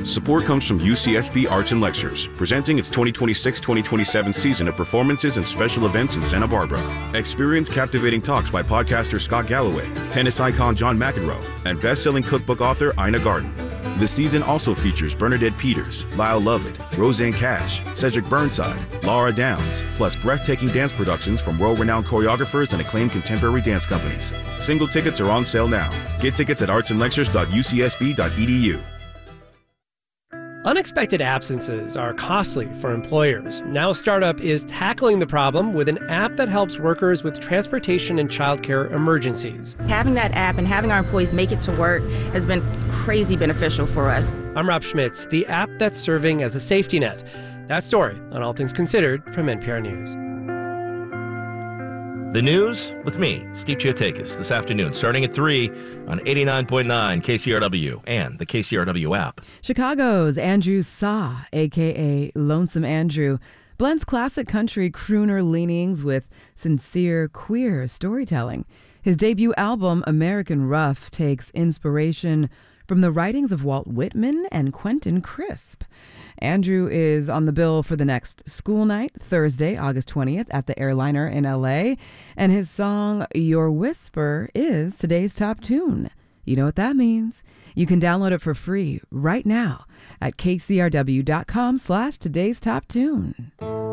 Support comes from UCSB Arts and Lectures, presenting its 2026-2027 season of performances and special events in Santa Barbara. Experience captivating talks by podcaster Scott Galloway, tennis icon John McEnroe, and best-selling cookbook author Ina Garten. The season also features Bernadette Peters, Lyle Lovett, Roseanne Cash, Cedric Burnside, Laura Downs, plus breathtaking dance productions from world-renowned choreographers and acclaimed contemporary dance companies. Single tickets are on sale now. Get tickets at artsandlectures.ucsb.edu. Unexpected absences are costly for employers. Now Startup is tackling the problem with an app that helps workers with transportation and childcare emergencies. Having that app and having our employees make it to work has been crazy beneficial for us. I'm Rob Schmitz, the app that's serving as a safety net. That story on All Things Considered from NPR News. The news with me, Steve Chiotakis, this afternoon, starting at 3 on 89.9 KCRW and the KCRW app. Chicago's Andrew Saw, a.k.a. Lonesome Andrew, blends classic country crooner leanings with sincere queer storytelling. His debut album, American Rough, takes inspiration from the writings of Walt Whitman and Quentin Crisp. Andrew is on the bill for the next school night, Thursday, August 20th, at the Airliner in L.A., and his song, Your Whisper, is today's top tune. You know what that means. You can download it for free right now at kcrw.com/today's top tune.